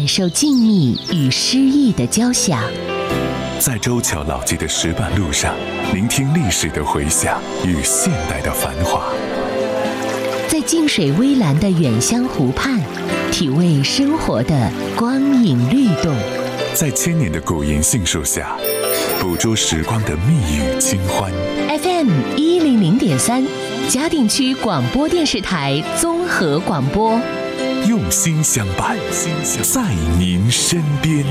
感受静谧与诗意的交响， 在周桥老街的石板路上，聆听历史的回响与现代的繁华； 在静水微澜的远乡湖畔，体味生活的光影律动； 在千年的古银杏树下，捕捉时光的蜜语清欢。 FM 100.3，嘉定区广播电视台综合广播， 用心相伴，在您身边。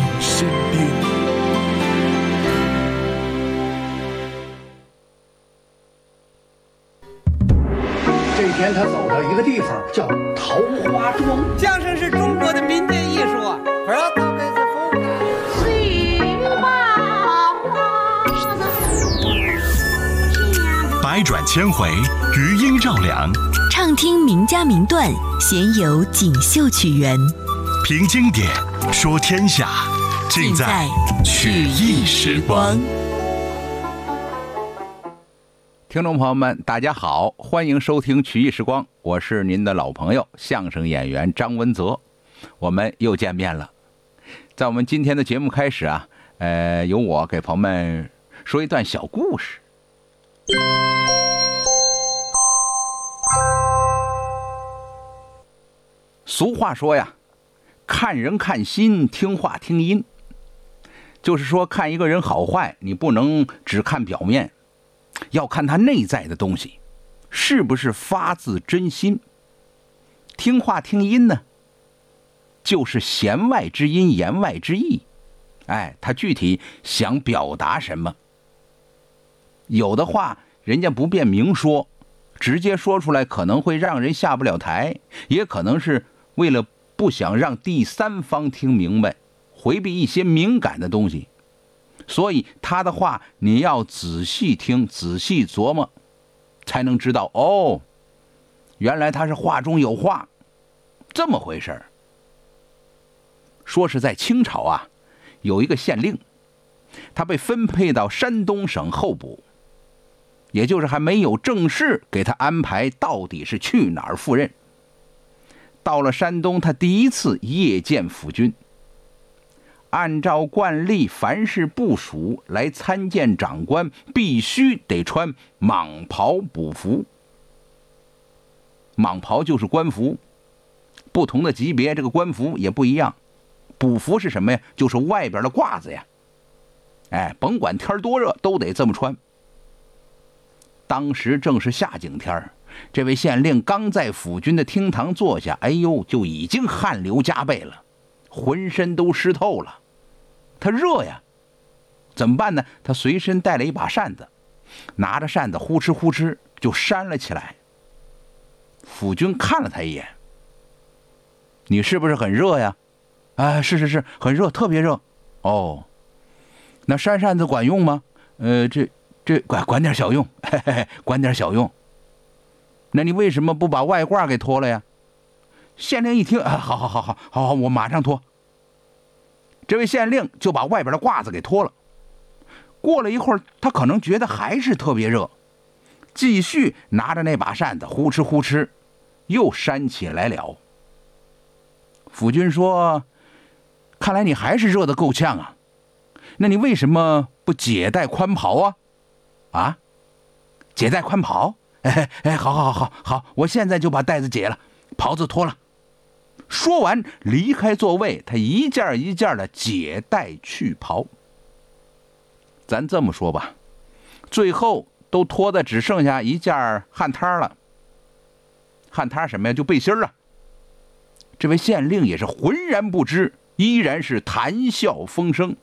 这天他走到一个地方叫桃花庄。 相声是中国的民间艺术啊， 百转千回，余音绕梁， 畅听名家名段，闲游锦绣曲园， 评经典，说天下，尽在曲艺时光。 听众朋友们，大家好，欢迎收听曲艺时光，我是您的老朋友相声演员张文泽，我们又见面了。在我们今天的节目开始啊，由我给朋友们说一段小故事。俗话说呀，看人看心，听话听音。就是说，看一个人好坏，你不能只看表面，要看他内在的东西，是不是发自真心。听话听音呢，就是弦外之音，言外之意。他具体想表达什么？有的话，人家不便明说，直接说出来可能会让人下不了台，也可能是为了不想让第三方听明白，回避一些敏感的东西。所以他的话你要仔细听，仔细琢磨，才能知道哦，原来他是话中有话，这么回事儿。说是在清朝啊，有一个县令，他被分配到山东省候补，也就是还没有正式给他安排到底是去哪儿赴任。到了山东，他第一次夜见府军。按照惯例，凡是部属来参见长官，必须得穿蟒袍补服。蟒袍就是官服，不同的级别这个官服也不一样。补服是什么呀？就是外边的褂子呀。甭管天多热，都得这么穿。当时正是夏景天，这位县令刚在府军的厅堂坐下，就已经汗流浃背了，浑身都湿透了。他热呀，怎么办呢？他随身带了一把扇子，拿着扇子呼哧呼哧就扇了起来。府军看了他一眼：“你是不是很热呀？”“是，很热，特别热。”“哦，那扇扇子管用吗？”“这管点小用，管点小用。”“那你为什么不把外褂给脱了呀？”县令一听，好，我马上脱。这位县令就把外边的褂子给脱了。过了一会儿，他可能觉得还是特别热，继续拿着那把扇子呼哧呼哧又扇起来了。府军说：“看来你还是热得够呛啊，那你为什么不解带宽袍啊？”“解带宽袍？好，我现在就把带子解了，袍子脱了。”说完离开座位，他一件一件的解带去袍。咱这么说吧，最后都脱的只剩下一件汗摊了。汗摊什么呀？就背心啊。这位县令也是浑然不知，依然是谈笑风生，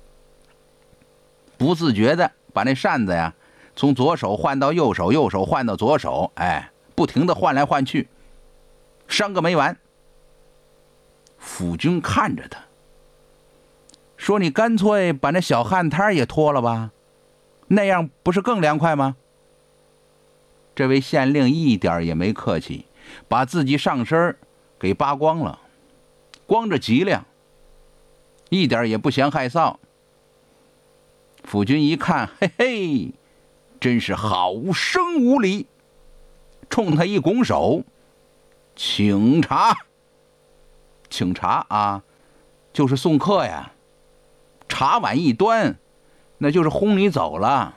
不自觉的把那扇子呀从左手换到右手，右手换到左手，不停的换来换去，伤个没完。府军看着他说：“你干脆把那小汗摊也脱了吧，那样不是更凉快吗？”这位县令一点也没客气，把自己上身给扒光了，光着脊梁，一点也不嫌害臊。府军一看，嘿嘿，真是好生无礼，冲他一拱手：“请茶。”请茶啊， 就是送客呀，茶碗一端，那就是轰你走了。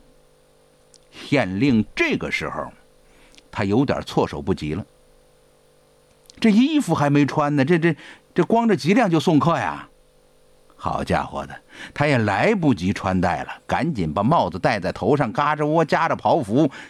县令这个时候他有点措手不及了，这衣服还没穿呢，这光着脊梁就送客呀？好家伙的，他也来不及穿戴了，赶紧把帽子戴在头上，嘎着窝夹着袍服，